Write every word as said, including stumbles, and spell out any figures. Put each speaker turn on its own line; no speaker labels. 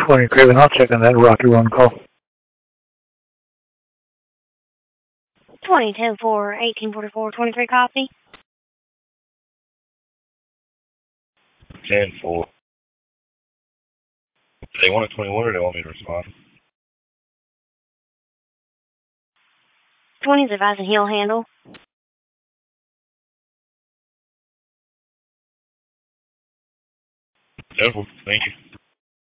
twenty, Craven. I'll check on that Rocky One call.
twenty, ten, four, eighteen forty-four, twenty-three copy.
ten, four. Do they want a twenty-one or do they want me to respond?
twenty's advising he'll handle.
ten, four. Thank you.